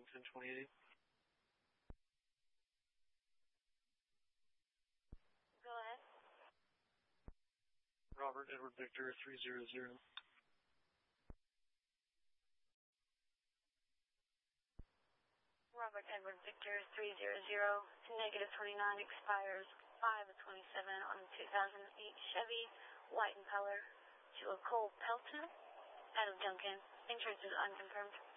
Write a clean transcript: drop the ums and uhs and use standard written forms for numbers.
1028. Go ahead. Robert Edward Victor 300. Robert Edward Victor 300. Negative 29 expires 5/27 on 2008 Chevy, white in color, to a Cole Pelton out of Duncan. Insurance is unconfirmed.